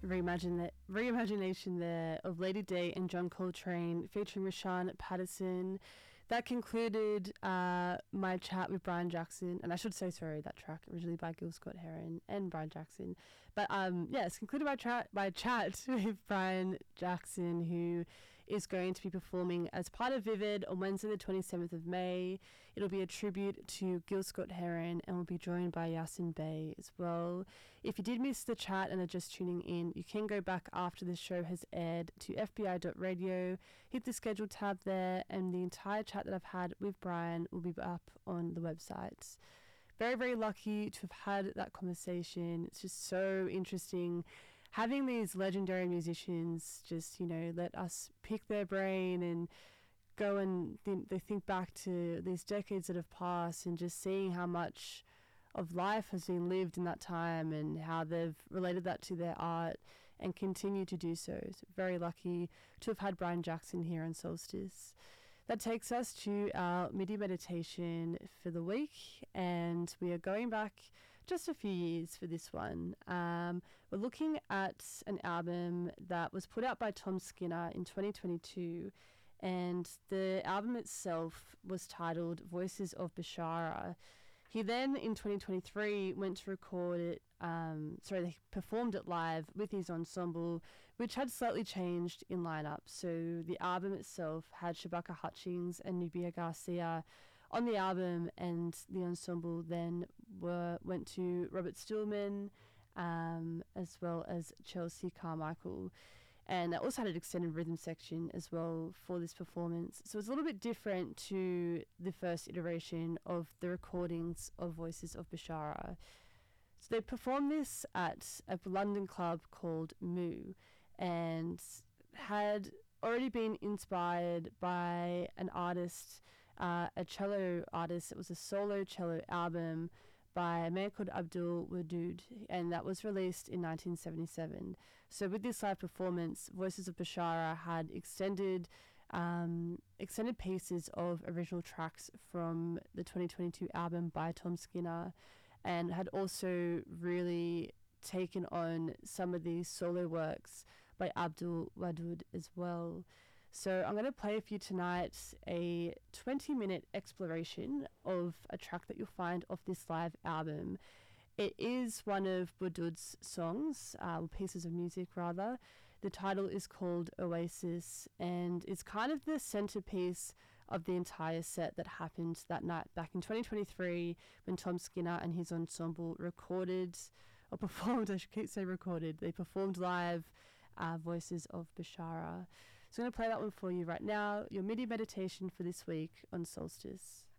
reimagination there of Lady Day and John Coltrane featuring Rashawn Patterson. That concluded my chat with Brian Jackson, and I should say, sorry, that track originally by Gil Scott-Heron and Brian Jackson. But it's concluded my chat with Brian Jackson, who is going to be performing as part of Vivid on Wednesday the 27th of May. It'll be a tribute to Gil Scott-Heron and will be joined by Yasin Bey as well. If you did miss the chat and are just tuning in, you can go back after the show has aired to fbi.radio, hit the schedule tab there, and the entire chat that I've had with Brian will be up on the website. Very, very lucky to have had that conversation. It's just so interesting having these legendary musicians just, let us pick their brain and go and think back to these decades that have passed and just seeing how much of life has been lived in that time and how they've related that to their art and continue to do so. So very lucky to have had Brian Jackson here on Solstice. That takes us to our MIDI meditation for the week, and we are going back just a few years for this one. We're looking at an album that was put out by Tom Skinner in 2022, and the album itself was titled Voices of Bishara. He then, in 2023, went to record it, they performed it live with his ensemble, which had slightly changed in lineup. So the album itself had Shabaka Hutchings and Nubia Garcia on the album, and the ensemble then went to Robert Stillman, as well as Chelsea Carmichael. And I also had an extended rhythm section as well for this performance. So it's a little bit different to the first iteration of the recordings of Voices of Bishara. So they performed this at a London club called Moo, and had already been inspired by an artist, a cello artist. It was a solo cello album by a man called Abdul Wadud, and that was released in 1977. So with this live performance, Voices of Bishara had extended pieces of original tracks from the 2022 album by Tom Skinner, and had also really taken on some of these solo works by Abdul Wadud as well. So I'm going to play for you tonight a 20-minute exploration of a track that you'll find off this live album. It is one of Wadud's songs, pieces of music rather. The title is called Oasis, and it's kind of the centerpiece of the entire set that happened that night back in 2023 when Tom Skinner and his ensemble recorded, or performed, I should keep saying recorded, they performed live Voices of Bishara. So I'm going to play that one for you right now, your MIDI meditation for this week on Solstice.